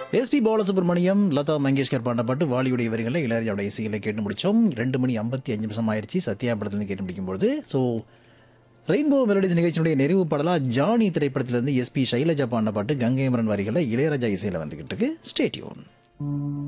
SP Balasubramaniam, Latha Mangeshkar பாடின பாட்டு வாலியுடைய வரிகளில் இளையராஜாவோட இசையில் கேட்டு முடித்தோம். 2:55 ஆயிடுச்சு சத்யா படத்துலேருந்து கேட்டு முடிக்கும்போது. ஸோ ரெயின்போ மெலடிஸ் நிகழ்ச்சியினுடைய நிறைவு பாடலாக ஜானி திரைப்படத்திலிருந்து எஸ்பி சைலஜா பாடின பாட்டு கங்கை அமரன் வரிகளில் இளையராஜா இசையில் வந்துகிட்டு இருக்கு. Stay tune.